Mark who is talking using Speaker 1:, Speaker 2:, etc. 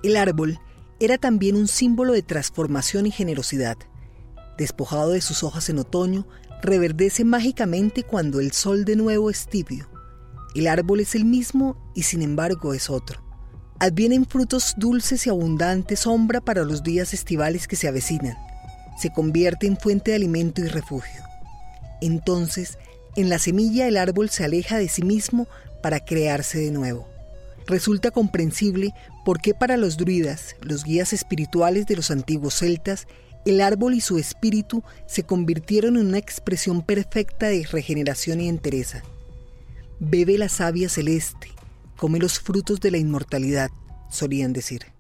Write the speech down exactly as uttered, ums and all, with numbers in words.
Speaker 1: El árbol era también un símbolo de transformación y generosidad. Despojado de sus hojas en otoño, reverdece mágicamente cuando el sol de nuevo es tibio. El árbol es el mismo y sin embargo es otro. Advienen frutos dulces y abundante sombra para los días estivales que se avecinan. Se convierte en fuente de alimento y refugio. Entonces, en la semilla el árbol se aleja de sí mismo para crearse de nuevo. Resulta comprensible por qué para los druidas, los guías espirituales de los antiguos celtas, el árbol y su espíritu se convirtieron en una expresión perfecta de regeneración y entereza. Bebe la savia celeste, come los frutos de la inmortalidad, solían decir.